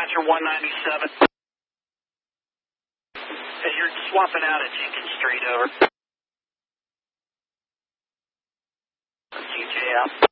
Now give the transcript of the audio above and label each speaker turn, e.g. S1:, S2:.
S1: Dispatcher 197. Hey, you're swapping out at Jenkins Street, over. GJ out.